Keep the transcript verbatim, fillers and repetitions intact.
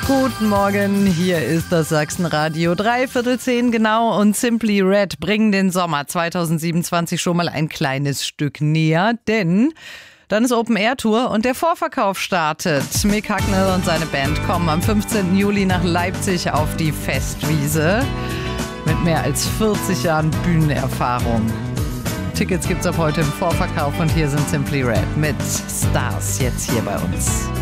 Guten Morgen, hier ist das Sachsenradio, dreiviertel zehn genau, und Simply Red bringen den Sommer zwanzig siebenundzwanzig schon mal ein kleines Stück näher, denn dann ist Open Air Tour und der Vorverkauf startet. Mick Hucknall und seine Band kommen am fünfzehnten Juli nach Leipzig auf die Festwiese mit mehr als vierzig Jahren Bühnenerfahrung. Tickets gibt's ab heute im Vorverkauf und hier sind Simply Red mit Stars jetzt hier bei uns.